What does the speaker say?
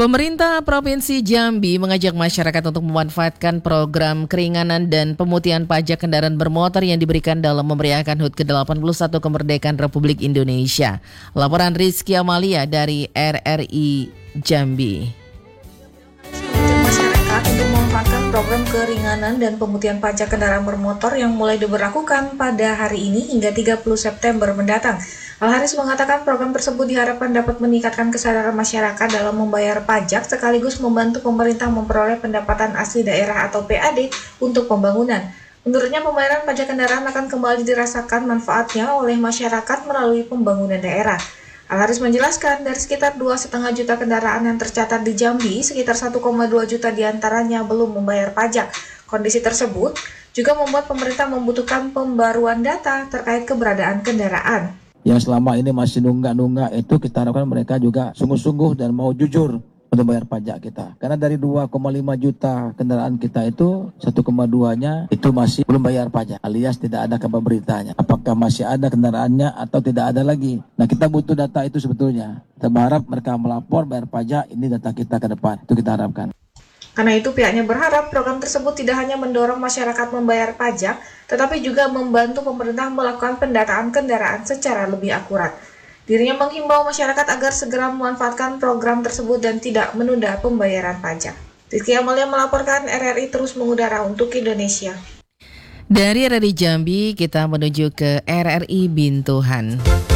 Pemerintah Provinsi Jambi mengajak masyarakat untuk memanfaatkan program keringanan dan pemutihan pajak kendaraan bermotor yang diberikan dalam memeriahkan HUT ke-81 kemerdekaan Republik Indonesia. Laporan Rizky Amalia dari RRI Jambi. Masyarakat untuk memanfaatkan program keringanan dan pemutihan pajak kendaraan bermotor yang mulai diberlakukan pada hari ini hingga 30 September mendatang. Al-Haris mengatakan program tersebut diharapkan dapat meningkatkan kesadaran masyarakat dalam membayar pajak sekaligus membantu pemerintah memperoleh pendapatan asli daerah atau PAD untuk pembangunan. Menurutnya pembayaran pajak kendaraan akan kembali dirasakan manfaatnya oleh masyarakat melalui pembangunan daerah. Al-Haris menjelaskan dari sekitar 2,5 juta kendaraan yang tercatat di Jambi, sekitar 1,2 juta diantaranya belum membayar pajak. Kondisi tersebut juga membuat pemerintah membutuhkan pembaruan data terkait keberadaan kendaraan. Yang selama ini masih nunggak-nunggak itu kita harapkan mereka juga sungguh-sungguh dan mau jujur untuk bayar pajak kita. Karena dari 2,5 juta kendaraan kita itu 1,2-nya itu masih belum bayar pajak alias tidak ada kabar beritanya. Apakah masih ada kendaraannya atau tidak ada lagi. Nah kita butuh data itu sebetulnya. Kita berharap mereka melapor bayar pajak, ini data kita ke depan. Itu kita harapkan. Karena itu pihaknya berharap program tersebut tidak hanya mendorong masyarakat membayar pajak, tetapi juga membantu pemerintah melakukan pendataan kendaraan secara lebih akurat. Dirinya menghimbau masyarakat agar segera memanfaatkan program tersebut dan tidak menunda pembayaran pajak. Rizky Amalia melaporkan, RRI terus mengudara untuk Indonesia. Dari RRI Jambi kita menuju ke RRI Bintuhan.